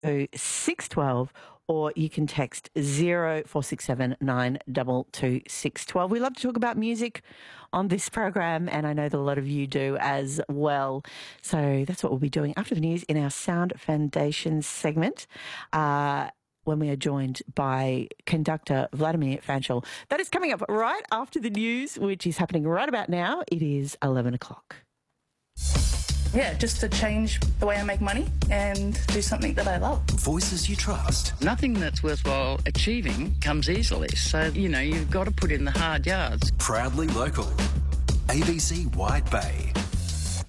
612, or you can text 0467 922 612. We love to talk about music on this program, and I know that a lot of you do as well. So that's what we'll be doing after the news in our Sound Foundation segment. When we are joined by conductor Vladimir Fanchel. That is coming up right after the news, which is happening right about now. It is 11 o'clock. Yeah, just to change the way I make money and do something that I love. Voices you trust. Nothing that's worthwhile achieving comes easily. So, you've got to put in the hard yards. Proudly local. ABC Wide Bay.